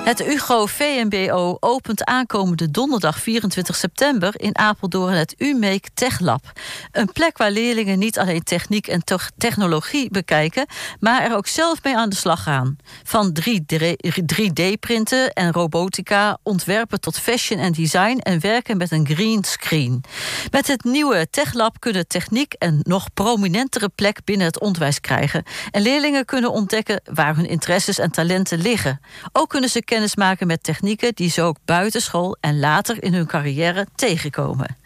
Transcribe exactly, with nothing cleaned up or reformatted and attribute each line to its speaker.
Speaker 1: Het Hugo V M B O opent aankomende donderdag vierentwintig september in Apeldoorn het U-Make Tech Lab. Een plek waar leerlingen niet alleen techniek en technologie bekijken, maar er ook zelf mee aan de slag gaan. Van drie D-printen en robotica, ontwerpen tot fashion en design en werken met een green screen. Met het nieuwe Tech Lab kunnen techniek een nog prominentere plek binnen het onderwijs krijgen. En leerlingen kunnen ontdekken waar hun interesses en talenten liggen. Ook kunnen ze kennis maken met technieken die ze ook buitenschool en later in hun carrière tegenkomen.